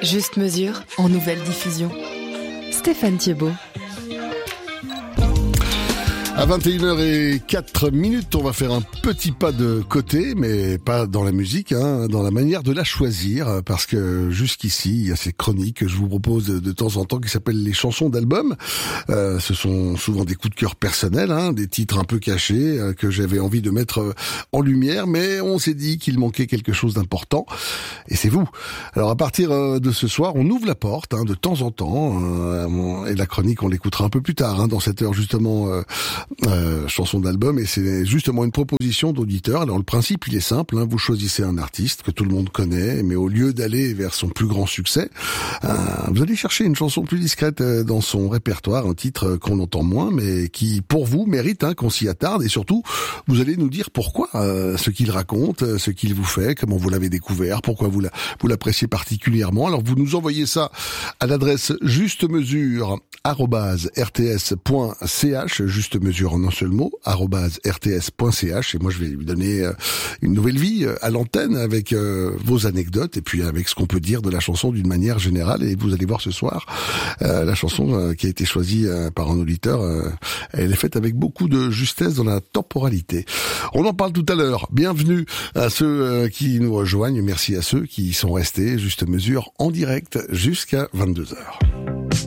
Juste mesure en nouvelle diffusion. Stéphane Thiebaud. À 21h04, on va faire un petit pas de côté, mais pas dans la musique, dans la manière de la choisir, parce que jusqu'ici, il y a ces chroniques que je vous propose de temps en temps qui s'appellent les chansons d'albums. Ce sont souvent des coups de cœur personnels, des titres un peu cachés que j'avais envie de mettre en lumière, mais on s'est dit qu'il manquait quelque chose d'important, et c'est vous. Alors à partir de ce soir, on ouvre la porte de temps en temps, et la chronique, on l'écoutera un peu plus tard, dans cette heure justement. Chanson d'album, et c'est justement une proposition d'auditeur. Alors le principe il est simple, vous choisissez un artiste que tout le monde connaît, mais au lieu d'aller vers son plus grand succès, vous allez chercher une chanson plus discrète dans son répertoire, un titre qu'on entend moins, mais qui pour vous mérite qu'on s'y attarde, et surtout vous allez nous dire pourquoi, ce qu'il raconte, ce qu'il vous fait, comment vous l'avez découvert, pourquoi vous l'appréciez particulièrement. Alors vous nous envoyez ça à l'adresse justemesure@rts.ch, juste mesure en un seul mot, @rts.ch, et moi je vais lui donner une nouvelle vie à l'antenne avec vos anecdotes et puis avec ce qu'on peut dire de la chanson d'une manière générale. Et vous allez voir ce soir, la chanson qui a été choisie par un auditeur, elle est faite avec beaucoup de justesse dans la temporalité. On en parle tout à l'heure. Bienvenue à ceux qui nous rejoignent, merci à ceux qui sont restés juste mesure en direct jusqu'à 22h.